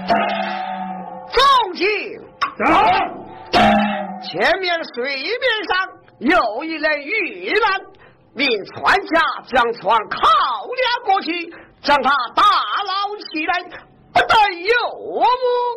众卿，前面水面上有一人遇难，命船家将船靠压过去，将他打捞起来，但有无？